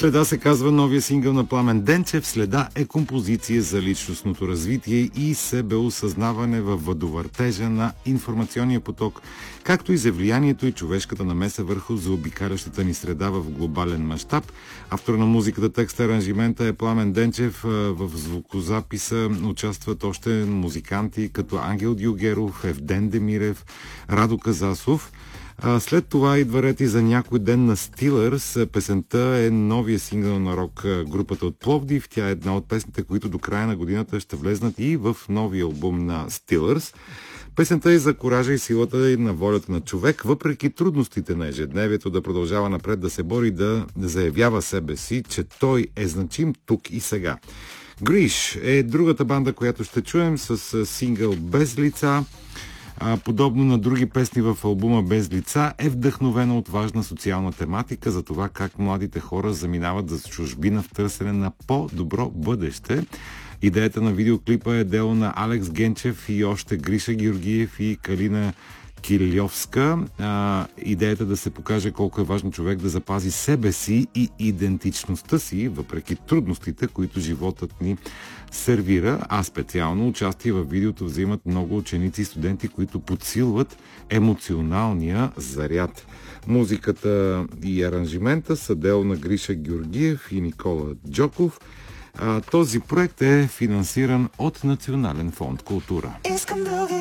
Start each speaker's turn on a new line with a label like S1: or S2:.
S1: Следа се казва новия сингъл на Пламен Денчев. Следа е композиция за личностното развитие и себеосъзнаване във водовъртежа на информационния поток, както и за влиянието и човешката намеса върху заобикалящата ни среда в глобален мащаб. Автор на музиката, текста, аранжимента е Пламен Денчев. В звукозаписа участват още музиканти като Ангел Дюгеров, Евден Демирев, Радо Казасов. След това идва ред и за някой ден на Steelers. Песента е новия сингъл на рок групата от Пловдив. Тя е една от песните, които до края на годината ще влезнат и в новия албум на Steelers. Песента е за коража и силата и на волята на човек, въпреки трудностите на ежедневието, да продължава напред, да се бори, да заявява себе си, че той е значим тук и сега. Гриш е другата банда, която ще чуем с сингъл Без лица. Подобно на други песни в албума Без лица, е вдъхновена от важна социална тематика за това как младите хора заминават за чужбина в търсене на по-добро бъдеще. Идеята на видеоклипа е дело на Алекс Генчев и още Гриша Георгиев и Калина Килиовска. Идеята да се покаже колко е важно човек да запази себе си и идентичността си, въпреки трудностите, които животът ни сервира, а специално участие в видеото взимат много ученици и студенти, които подсилват емоционалния заряд. Музиката и аранжимента са дело на Гриша Георгиев и Никола Джоков. Този проект е финансиран от Национален фонд „Култура“.